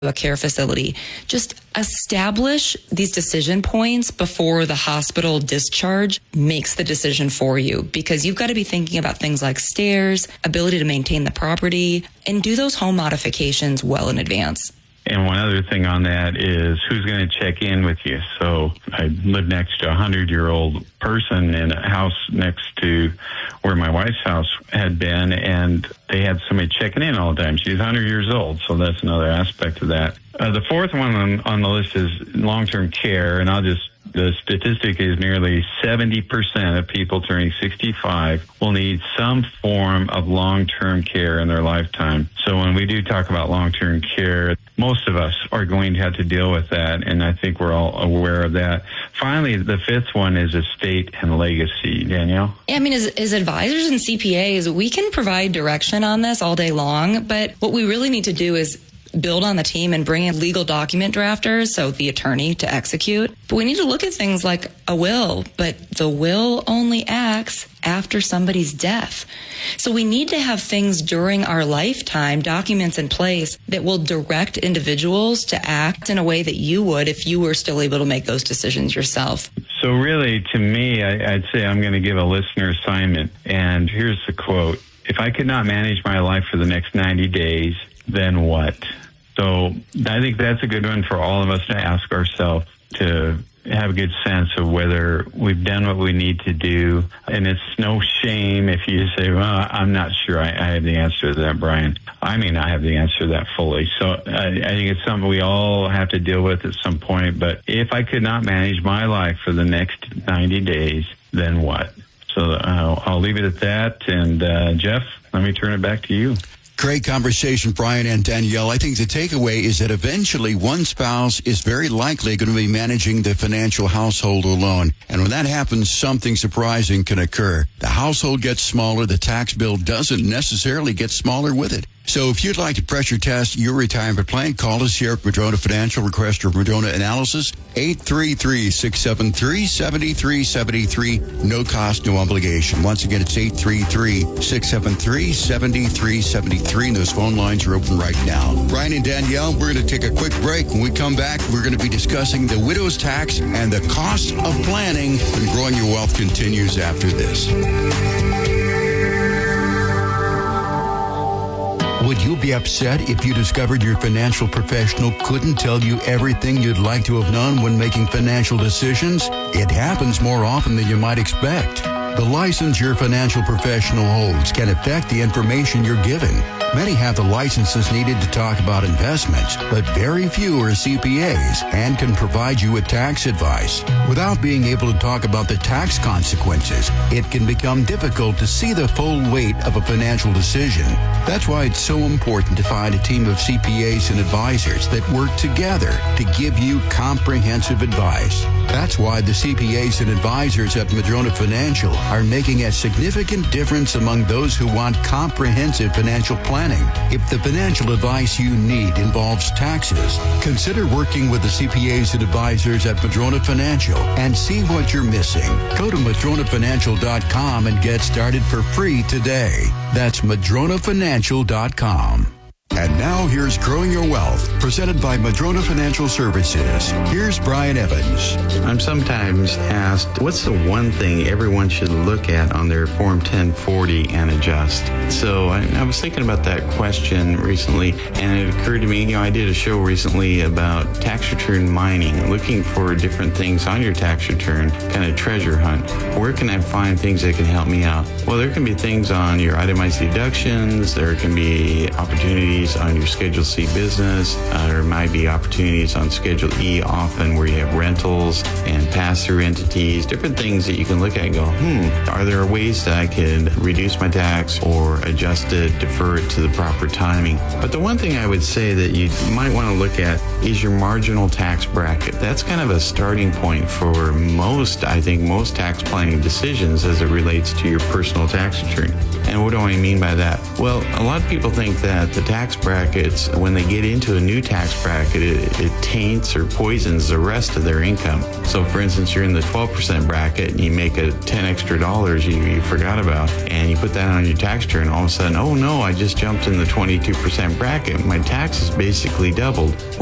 a care facility. Just establish these decision points before the hospital discharge makes the decision for you, because you've got to be thinking about things like stairs, ability to maintain the property, and do those home modifications well in advance. And one other thing on that is who's going to check in with you. So I live next to a 100-year-old person in a house next to where my wife's house had been, and they had somebody checking in all the time. She's 100 years old, so that's another aspect of that. The fourth one on the list is long-term care, and the statistic is nearly 70% of people turning 65 will need some form of long-term care in their lifetime. So when we do talk about long-term care, most of us are going to have to deal with that, and I think we're all aware of that. Finally, the fifth one is estate and legacy. Danielle? Yeah, I mean, as advisors and CPAs, we can provide direction on this all day long, but what we really need to do is build on the team and bring in legal document drafters, so the attorney to execute. But we need to look at things like a will, but the will only acts after somebody's death. So we need to have things during our lifetime, documents in place that will direct individuals to act in a way that you would if you were still able to make those decisions yourself. So really, to me, I'd say I'm going to give a listener assignment. And here's the quote. If I could not manage my life for the next 90 days, then what? So I think that's a good one for all of us to ask ourselves, to have a good sense of whether we've done what we need to do. And it's no shame if you say, well, I'm not sure I have the answer to that, Brian. I may not have the answer to that fully. So I think it's something we all have to deal with at some point. But if I could not manage my life for the next 90 days, then what? So I'll leave it at that. And Jeff, let me turn it back to you. Great conversation, Brian and Danielle. I think the takeaway is that eventually one spouse is very likely going to be managing the financial household alone. And when that happens, something surprising can occur. The household gets smaller. The tax bill doesn't necessarily get smaller with it. So if you'd like to pressure test your retirement plan, call us here at Madrona Financial. Request your Madrona analysis, 833-673-7373. No cost, no obligation. Once again, it's 833-673-7373. And those phone lines are open right now. Brian and Danielle, we're going to take a quick break. When we come back, we're going to be discussing the widow's tax and the cost of planning. And growing your wealth continues after this. Would you be upset if you discovered your financial professional couldn't tell you everything you'd like to have known when making financial decisions? It happens more often than you might expect. The license your financial professional holds can affect the information you're given. Many have the licenses needed to talk about investments, but very few are CPAs and can provide you with tax advice. Without being able to talk about the tax consequences, it can become difficult to see the full weight of a financial decision. That's why it's so important to find a team of CPAs and advisors that work together to give you comprehensive advice. That's why the CPAs and advisors at Madrona Financial are making a significant difference among those who want comprehensive financial planning. If the financial advice you need involves taxes, consider working with the CPAs and advisors at Madrona Financial and see what you're missing. Go to MadronaFinancial.com and get started for free today. That's MadronaFinancial.com. And now here's Growing Your Wealth, presented by Madrona Financial Services. Here's Brian Evans. I'm sometimes asked, what's the one thing everyone should look at on their Form 1040 and adjust? So I was thinking about that question recently, and it occurred to me, I did a show recently about tax return mining, looking for different things on your tax return, kind of treasure hunt. Where can I find things that can help me out? Well, there can be things on your itemized deductions. There can be opportunities on your Schedule C business. There might be opportunities on Schedule E often where you have rentals and pass-through entities, different things that you can look at and go, are there ways that I could reduce my tax or adjust it, defer it to the proper timing? But the one thing I would say that you might want to look at is your marginal tax bracket. That's kind of a starting point for most tax planning decisions as it relates to your personal tax return. And what do I mean by that? Well, a lot of people think that the tax tax brackets, when they get into a new tax bracket, it taints or poisons the rest of their income. So for instance, you're in the 12% bracket and you make a 10 extra dollars you forgot about, and you put that on your tax return, all of a sudden, oh no, I just jumped in the 22% bracket. My taxes basically doubled.